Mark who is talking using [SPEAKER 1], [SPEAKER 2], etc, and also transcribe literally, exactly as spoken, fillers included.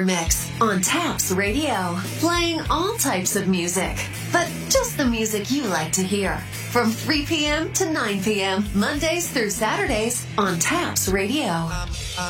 [SPEAKER 1] Weather Mix on Taps Radio, playing all types of music, but just the music you like to hear. From three p.m. to nine p.m., Mondays through Saturdays on Taps Radio.